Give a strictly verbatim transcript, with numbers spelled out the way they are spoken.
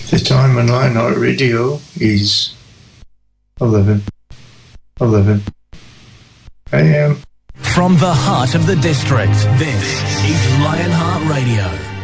The time on Lionheart Radio is eleven, eleven a m. From the heart of the district, this is Lionheart Radio.